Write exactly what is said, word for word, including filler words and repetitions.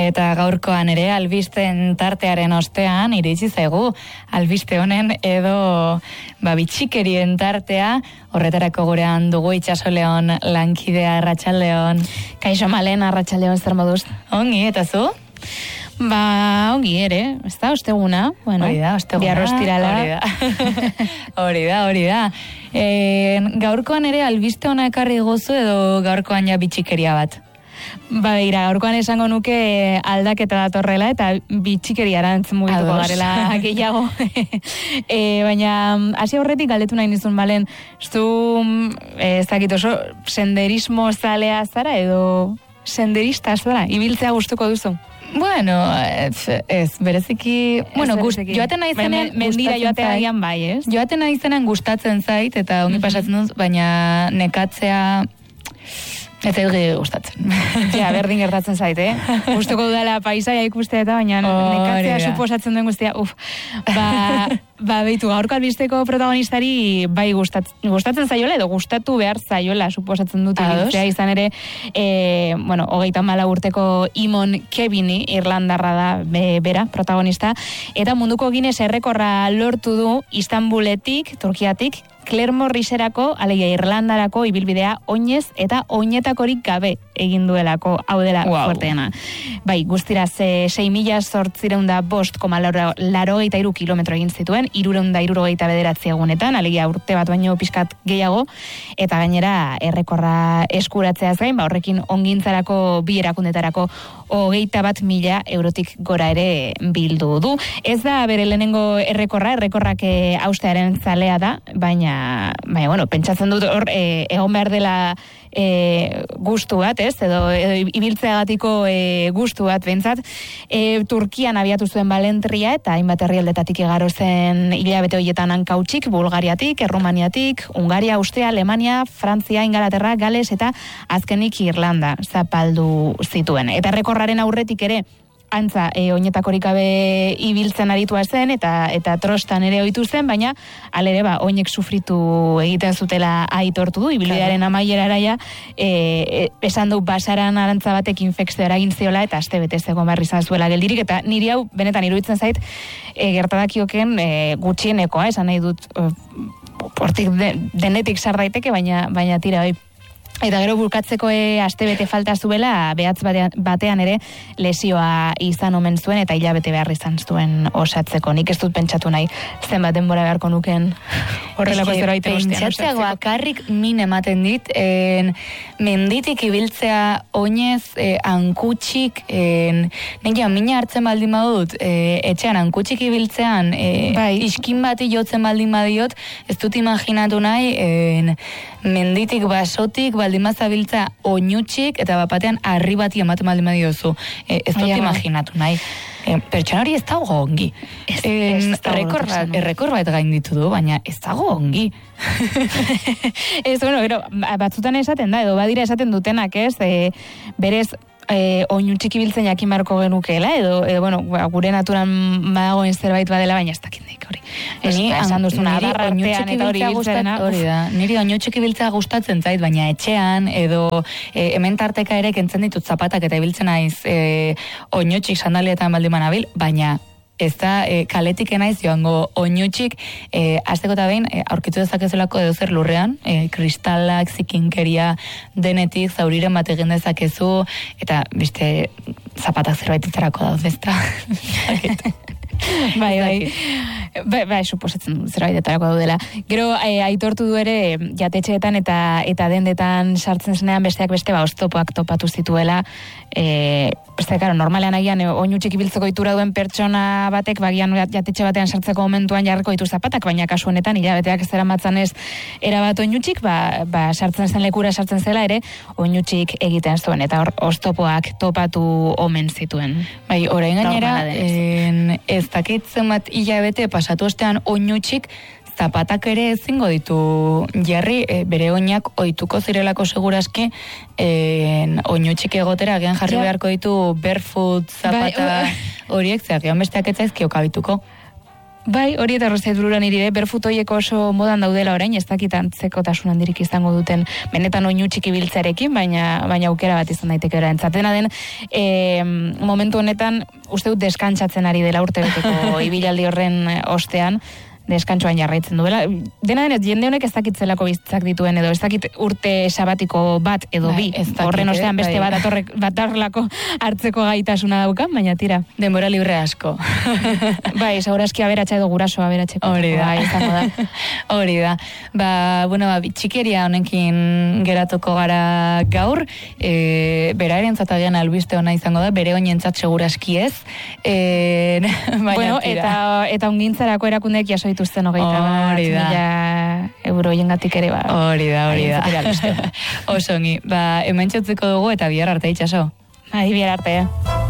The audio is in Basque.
Eta gaurkoan ere albisten tartearen ostean iritsi zaigu albiste honen edo ba, bitxikerien tartea. Horretarako gurean dugu Itxasoleon lankidea. Arratsaldeon. Kaixo Malen, arratsaldeon, zer moduz? Ongi, eta zu? Ba, ongi ere, ez da, osteguna. Bueno, hori da, osteguna. Biarrostirala. Hori da, hori da. Hori da. E, gaurkoan ere albiste hona ekarri gozu edo gaurkoan ja bitxikeria bat? Ba, ira, gaurkoan esango nuke aldaketa datorrela eta bitxikeria arantz mugituko garela gehiago. e, baina, hasi horretik galdetu nahi nizun, Malen, zu, ez dakit oso, senderismo zalea zara edo senderista zara, ibiltzea gustuko duzu? Bueno, ez, ez bereziki... Bueno, gust, joaten nahi zenean... Mendira joaten nahian bai, ez? Joaten nahi zenean gustatzen zait, eta ongi pasatzen dut, baina nekatzea... Ez egi gustatzen. Ja, berdin gertatzen zait, eh? Gustuko dudala paisaia ikustea eta, baina nekatzea suposatzen duen guztia, uf. Ba, ba behitu, gaurko albisteko protagonistari bai gustatzen, gustatzen zaiola edo gustatu behar zaiola suposatzen dut ibiltzea, izan ere, e, bueno, hogeita mala urteko Imon Kevini, Irlandarra da be, bera, protagonista, eta munduko Guinness errekorra lortu du Istanbuletik, Turkiatik, Clermont-Ferranerako, alegia Irlandarako ibilbidea oinez eta oinetakorik gabe egin duelako, hau dela wow. Fuerteena. Bai, guztira ze sei mila zortzireun da bost koma laurogeita hiru kilometro egin zituen, hirureun da hirurogeita bederatzi egunetan, alegia urte bat baino pixkat gehiago, eta gainera errekorra eskuratzeaz gain, ba horrekin ongintzarako bi erakundetarako hogeita bat mila eurotik gora ere bildu du. Ez da bere lehenengo errekorra, errekorrak haustearen zalea da, baina baina, bueno, pentsatzen dut hor e, egon behar dela e, gustu bat, ez? Edo, edo ibiltzeagatiko e, gustu bat, bentsat. E, Turkian abiatu zuen balentria eta hainbat herrialdetatik igaro zen hilabete horietan hankautsik, Bulgariatik, Errumaniatik, Hungaria, Austria, Alemania, Frantzia, Ingalaterra, Gales eta azkenik Irlanda zapaldu zituen. Eta errekorraren aurretik ere, antza, e, oinetakorik gabe ibiltzen aritua zen, eta eta trostan ere ohitu zen, baina alere ba, oinek sufritu egiten zutela aitortu du, ibilbidearen amaierara ja, e, esan du basaran arantza batek infekzio eragin ziola, eta aste bete zegoen barri izan zuela geldirik, eta niri hau benetan iruditzen zait, e, gertadakioken e, gutxienekoa, esan nahi dut, e, hortik de, denetik sar daiteke, baina, baina tira, bai. Eta gero bukatzeko e, astebete falta zuela, behatz batean ere lesioa izan omen zuen eta hilabete behar izan zuen osatzeko. Nik ez dut pentsatu nahi zenbat denbora beharko nuken horrelako zerbait ostean. Pentsatzea bakarrik min ematen dit, en, menditik ibiltzea oinez, e, hankutsik, en, nekia mina hartzen baldin badut, e, etxean hankutsik ibiltzean, e, bai. Iskin bati jotzen baldin badiot, ez dut imaginatu nahi, en, menditik basotik, baldin mazabiltza oinutxik, eta bapatean harri bati ematen baldin badiozu. E, ez dut imaginatu nahi. E, pertsona hori ez dago ongi. Ez, ez, ez errekor bat gainditu du, baina ez dago ongi. Ez, bueno, pero, batzutan esaten da, edo badira esaten dutenak, ez, e, berez, E, oinutxik ibiltzen jakin beharko genukeela, edo, edo bueno, gure naturan badagoen zerbait badela, baina ez dakit nik hori. Ni, esan duzuna, oinutxik ibiltzea gustatzen, hori da, niri oinutxik ibiltzea gustatzen zait, baina etxean, edo e, hemen tarteka ere kentzen ditut zapatak eta ibiltzen naiz e, oinutxik sandalietan baldin banabil, baina ez da, e, kaletik enaiz joango oinutxik, e, azteko eta behin, e, aurkitu dezakezulako edo zer lurrean, e, kristalak, zikinkeria denetik, zauriren bat egin dezakezu, eta, beste, zapatak zerbait itzarako dauz, ez da. Bai, bai, bai, bai, suposatzen dut zerbait etarako daudela. Gero, e, aitortu du ere, jatetxeetan eta eta dendetan sartzen zenean besteak beste, ba, oztopoak topatu zituela, e, beste, karo, normalean agian, e, oinutxik ibiltzeko itura duen pertsona batek, bagian jatetxe batean sartzeko momentuan jarriko ditu zapatak, baina kasu honetan, hilabeteak ez zeramatzan ez erabat oinutxik, ba, ba, sartzen zen lekura sartzen zela ere, oinutxik egiten zuen, eta hor, oztopoak topatu omen zituen. Bai, orain gainera, en, ez dakitzen bat hilabete pasatu ostean oinutxik zapatak ere ezingo ditu jarri, e, bere oinak ohituko zirelako seguraski, e, oinutxik egotera agian jarri ja. Beharko ditu barefoot zapata horiek, zeak egon besteak ez zaizkio kabituko. Bai, hori eta rozet bururan iride, berfutoieko oso modan daudela orain, ez dakit antzeko tasun handirik izango duten, benetan oinu txiki biltzarekin, baina, baina aukera bat izan daiteke era. Entzatena den, e, momentu honetan, uste dut deskantzatzen ari dela urtebeteko ibilaldi horren ostean, deskantsoan jarraitzen duela. Dena denez, jende honek ez dakitzelako bizitzak dituen edo, ez dakit urte sabatiko bat edo bai, bi, horren ostean beste bat atorrek batarlako hartzeko gaitasuna daukan, baina tira. Denbora libre asko. Bai, segurazki aberatsa edo guraso aberatzeko. Hori da. Bai, izango da. Hori da. Ba, bueno, ba, txikeria honekin geratuko gara gaur, e, bera erentzatadean albiste ona izango da, bere oinentzat segurazki ez. E, baina bueno, tira. eta, eta ongintzarako erakundeek jaso dituzten hogeita bat mila euro jengatik ere ba. Hori da, hori da. Osongi, ba, hemen txotzeko dugu eta bihar arte itxaso. Ai, bihar arte.